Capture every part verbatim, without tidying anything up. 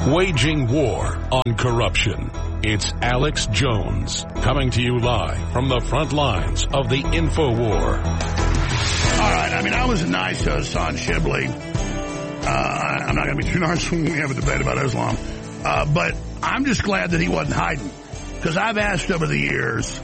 Waging war on corruption. It's Alex Jones coming to you live from the front lines of the InfoWar. All right, I mean, I was nice to Hassan Shibli. Uh, I'm not going to be too nice when we have a debate about Islam. Uh, but I'm just glad that he wasn't hiding. Because I've asked over the years,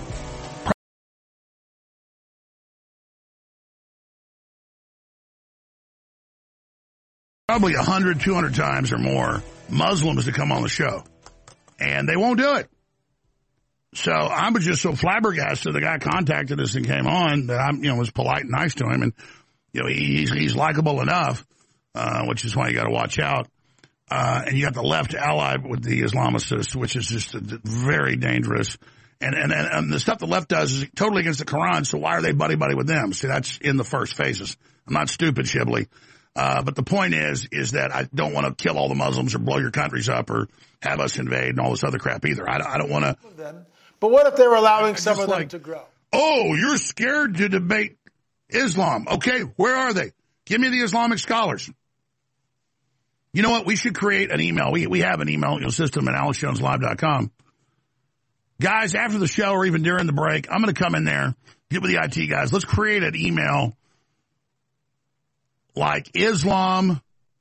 probably one hundred, two hundred times or more, Muslims to come on the show. And they won't do it. So I was just so flabbergasted. The guy contacted us and came on that I'm, you know, was polite and nice to him. And, you know, he's, he's likable enough, uh, which is why you got to watch out. Uh, and you got the left allied with the Islamicists, which is just very dangerous. And, and, and the stuff the left does is totally against the Quran. So why are they buddy-buddy with them? See, that's in the first phases. I'm not stupid, Shibli. Uh, but the point is, is that I don't want to kill all the Muslims or blow your countries up or have us invade and all this other crap either. I, I don't want to. But what if they were allowing some of them like, to grow? Oh, you're scared to debate Islam. Okay, where are they? Give me the Islamic scholars. You know what? We should create an email. We we have an email you know, system at alex jones live dot com. Guys, after the show or even during the break, I'm going to come in there, get with the I T guys. Let's create an email like Islam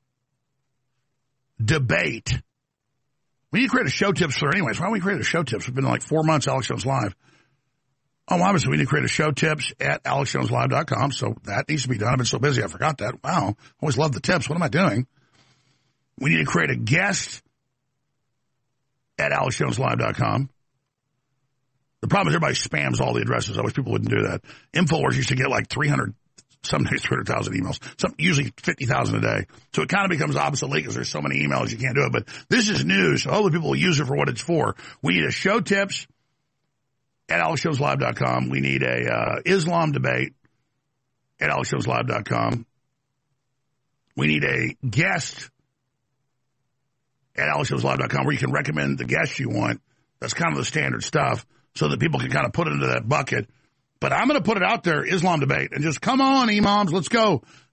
debate. We need to create a show tips for anyways. Why don't we create a show tips? It's been like four months, Alex Jones Live. Oh, obviously, we need to create a show tips at alex jones live dot com. So that needs to be done. I've been so busy, I forgot that. Wow. I always love the tips. What am I doing? We need to create a guest at alex jones live dot com. The problem is everybody spams all the addresses. I wish people wouldn't do that. InfoWars used to get like three hundred, some days three hundred thousand emails, some usually fifty thousand a day. So it kind of becomes obsolete because there's so many emails you can't do it. But this is news. So hopefully people will use it for what it's for. We need a show tips at alex jones live dot com. We need a uh, Islam debate at alex jones live dot com. We need a guest at alex jones live dot com where you can recommend the guests you want. That's kind of the standard stuff so that people can kind of put it into that bucket. But I'm going to put it out there, Islam debate, and just come on, imams, let's go.